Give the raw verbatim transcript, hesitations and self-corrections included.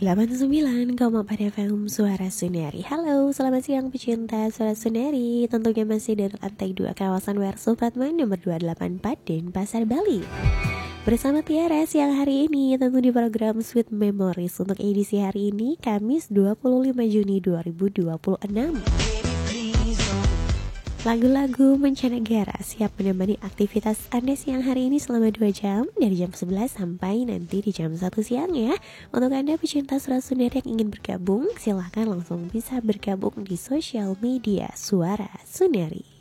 delapan puluh sembilan koma empat F M Suara Suneri. Halo, selamat siang pecinta Suara Suneri. Tentunya masih dari lantai dua kawasan W R Supratman nomor dua delapan empat Denpasar, Bali. Bersama Tiara siang hari ini tentu di program Sweet Memories. Untuk edisi hari ini Kamis dua puluh lima Juni dua ribu dua puluh enam. Lagu-lagu mancanegara siap menemani aktivitas Anda siang hari ini selama dua jam, dari jam sebelas sampai nanti di jam satu siang ya. Untuk Anda pecinta Suara Suneri yang ingin bergabung, silahkan langsung bisa bergabung di sosial media Suara Suneri.